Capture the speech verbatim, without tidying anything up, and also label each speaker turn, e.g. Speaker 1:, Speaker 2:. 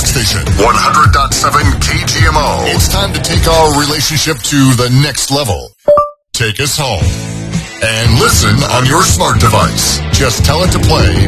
Speaker 1: station, one hundred point seven K G M O. It's time to take our relationship to the next level. Take us home. And listen on your smart device. Just tell it to play